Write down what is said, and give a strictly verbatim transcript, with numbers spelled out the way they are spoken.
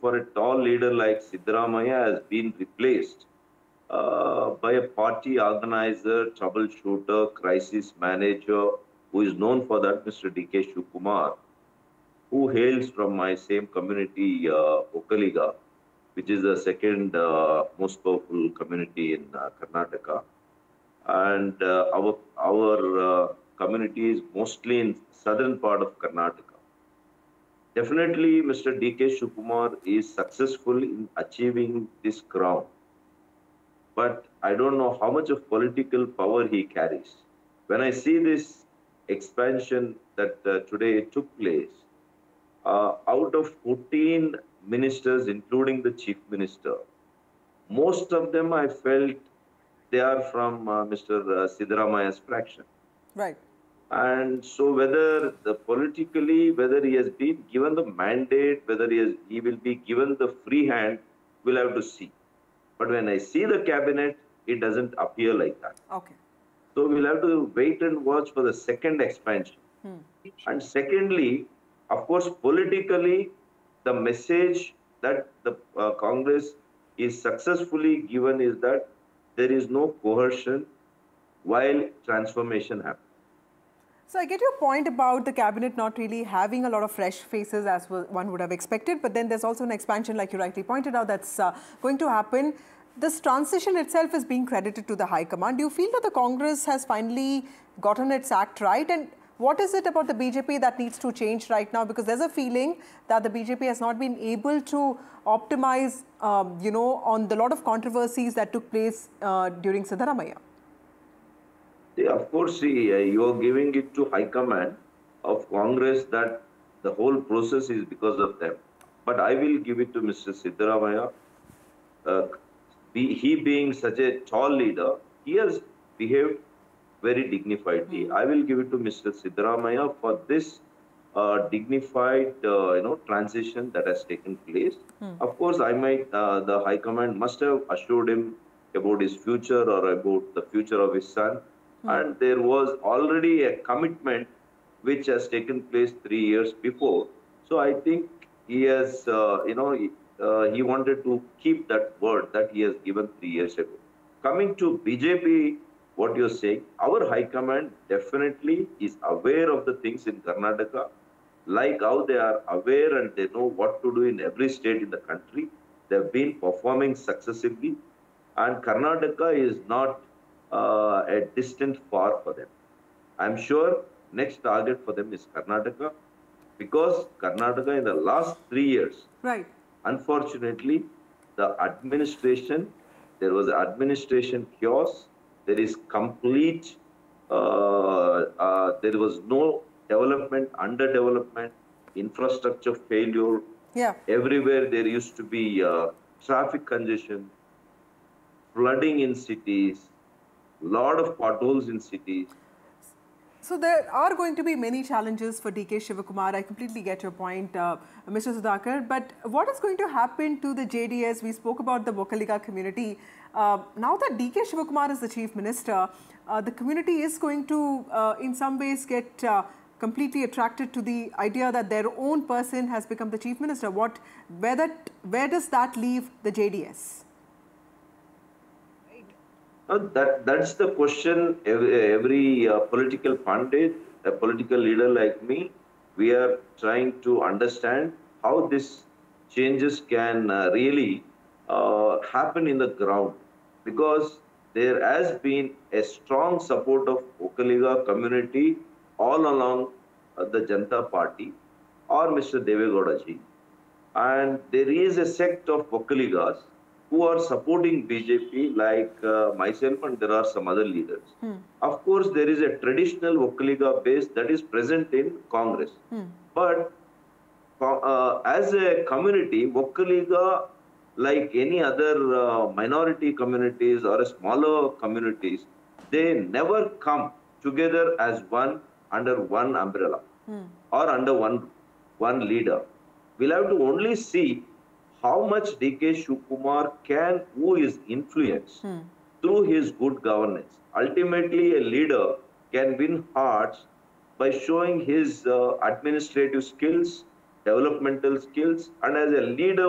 for a tall leader like Siddaramaiah has been replaced uh, by a party organizer, troubleshooter, crisis manager who is known for that, Mister D K Shivakumar, who hails from my same community, uh, Okaliga, which is the second uh, most powerful community in uh, Karnataka. And uh, our our uh, community is mostly in southern part of Karnataka. Definitely, Mister D K Shivakumar is successful in achieving this crown, but I don't know how much of political power he carries. When I see this expansion that uh, today took place, uh, out of fourteen ministers, including the chief minister, most of them I felt they are from uh, Mister Siddaramaya's fraction. Right. And so whether the politically, whether he has been given the mandate, whether he, has, he will be given the free hand, we'll have to see. But when I see the cabinet, it doesn't appear like that. Okay. So we'll have to wait and watch for the second expansion. Hmm. And secondly, of course, politically, the message that the uh, Congress is successfully given is that there is no coercion while transformation happens. So I get your point about the cabinet not really having a lot of fresh faces as one would have expected, but then there's also an expansion, like you rightly pointed out, that's uh, going to happen. This transition itself is being credited to the High Command. Do you feel that the Congress has finally gotten its act right? And what is it about the B J P that needs to change right now? Because there's a feeling that the B J P has not been able to optimize, um, you know, on the lot of controversies that took place uh, during Siddaramaiah. Yeah, of course, see, uh, you are giving it to High Command of Congress that the whole process is because of them. But I will give it to Mister Siddaramaiah. Uh, be, he being such a tall leader, he has behaved very dignifiedly. Mm. I will give it to Mister Siddaramaiah for this uh, dignified, uh, you know, transition that has taken place. Mm. Of course, I might, uh, the High Command must have assured him about his future or about the future of his son. Hmm. And there was already a commitment which has taken place three years before. So I think he has, uh, you know, uh, he wanted to keep that word that he has given three years ago. Coming to B J P, what you're saying, our High Command definitely is aware of the things in Karnataka, like how they are aware and they know what to do in every state in the country. They've been performing successively, and Karnataka is not Uh, a distant far for them. I'm sure next target for them is Karnataka, because Karnataka in the last three years, right? Unfortunately, the administration, there was administration chaos. There is complete, uh, uh, there was no development, underdevelopment, infrastructure failure. Yeah. Everywhere there used to be uh, traffic congestion, flooding in cities, lot of potholes in cities. So there are going to be many challenges for D K Shivakumar. I completely get your point, uh, Mister Sudhakar. But what is going to happen to the J D S? We spoke about the Okaliga community. Uh, now that D K Shivakumar is the chief minister, uh, the community is going to, uh, in some ways, get uh, completely attracted to the idea that their own person has become the chief minister. What, where that, where does that leave the J D S? Uh, that that's the question every, every uh, political pundit, a political leader like me, we are trying to understand how these changes can uh, really uh, happen in the ground, because there has been a strong support of Okaliga community all along uh, the Janata Party or Mister Devegowda ji, and there is a sect of Okaligas who are supporting B J P, like uh, myself, and there are some other leaders. Hmm. Of course, there is a traditional Okaliga base that is present in Congress. Hmm. But uh, as a community, Okaliga, like any other uh, minority communities or smaller communities, they never come together as one under one umbrella hmm. or under one, one leader. We'll have to only see how much D K Shivakumar can, who is influenced hmm. through his good governance. Ultimately, a leader can win hearts by showing his uh, administrative skills, developmental skills, and as a leader